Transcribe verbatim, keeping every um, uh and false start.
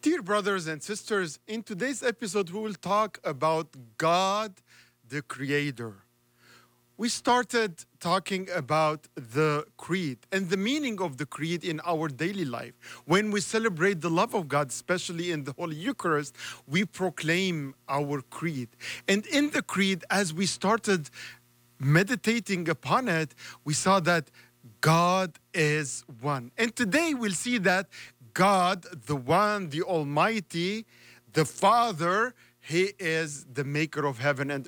Dear brothers and sisters, in today's episode, we will talk about God, the Creator. We started talking about the creed and the meaning of the creed in our daily life. When we celebrate the love of God, especially in the Holy Eucharist, we proclaim our creed. And in the creed, as we started meditating upon it, we saw that God is one. And today we'll see that God, the one, the Almighty, the Father, He is the maker of heaven and